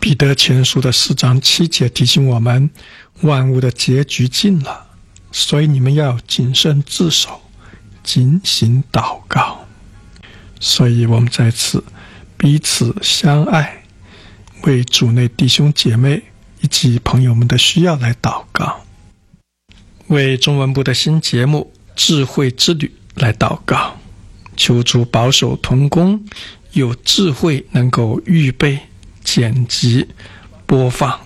彼得前书的4章7节提醒我们，万物的结局近了，所以你们要谨慎自守，警醒祷告。所以我们在此彼此相爱，为主内弟兄姐妹以及朋友们的需要来祷告，为中文部的新节目智慧之旅来祷告，求主保守同工，有智慧能够预备、剪辑、播放